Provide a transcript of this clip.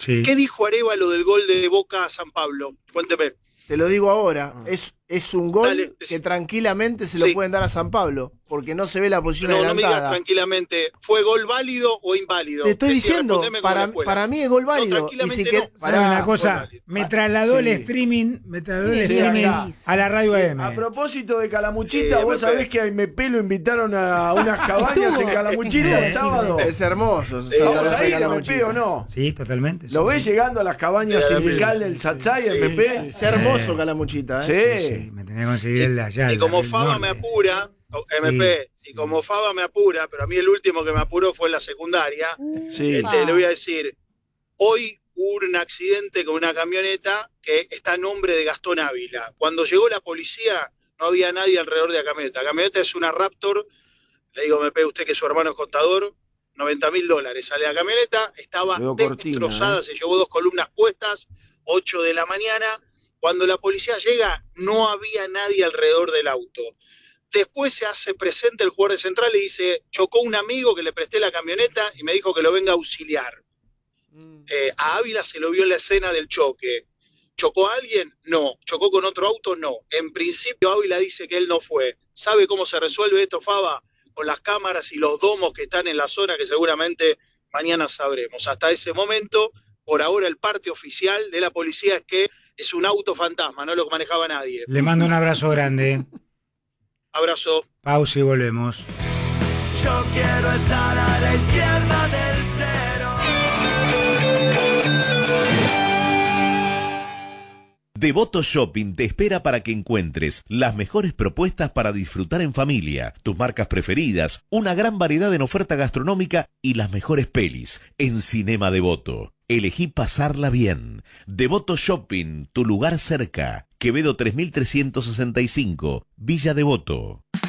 Sí. ¿Qué dijo Arévalo del gol de Boca a San Pablo? Cuénteme. Te lo digo ahora, es un gol Dale, que tranquilamente se lo sí. pueden dar a San Pablo, porque no se ve la posición No me digas adelantada. tranquilamente, ¿fue gol válido o inválido? Te estoy Decía, diciendo, respondeme como en la escuela. para mí es gol válido. Y tranquilamente si que, no. ¿Sabes una cosa? válido. Me trasladó el Sí. streaming, Sí, acá. a la radio AM. A propósito de Calamuchita, vos MP. sabés que a MP lo invitaron a unas cabañas en Calamuchita el sábado. es hermoso. ¿Vamos San a ir, Calamuchita. MP, o no? Sí, totalmente. ¿Lo ves llegando a las cabañas Sí, sindicales del Satsai, MP? Es hermoso Calamuchita, Sí. Me tenía que conseguir el de allá. Y el como del Faba norte. me apura, MP, y como Faba me apura, pero a mí el último que me apuró fue en la secundaria, Sí. le voy a decir, hoy hubo un accidente con una camioneta que está a nombre de Gastón Ávila. Cuando llegó la policía no había nadie alrededor de la camioneta. La camioneta es una Raptor, le digo, MP, usted que su hermano es contador, $90.000 sale la camioneta, estaba Quedó cortina, destrozada, se llevó 2 columnas puestas, 8 de la mañana. Cuando la policía llega, no había nadie alrededor del auto. Después se hace presente el jugador de Central y dice, chocó un amigo que le presté la camioneta y me dijo que lo venga a auxiliar. A Ávila se lo vio en la escena del choque. ¿Chocó a alguien? No. ¿Chocó con otro auto? No. En principio Ávila dice que él no fue. ¿Sabe cómo se resuelve esto, Faba? Con las cámaras y los domos que están en la zona, que seguramente mañana sabremos. Hasta ese momento, por ahora el parte oficial de la policía es que es un auto fantasma, no lo manejaba nadie. Le mando un abrazo grande. Abrazo. Pausa y volvemos. Yo quiero estar a la izquierda del cero. Devoto Shopping te espera para que encuentres las mejores propuestas para disfrutar en familia, tus marcas preferidas, una gran variedad en oferta gastronómica y las mejores pelis en Cinema Devoto. Elegí pasarla bien. Devoto Shopping, tu lugar cerca. Quevedo 3365, Villa Devoto.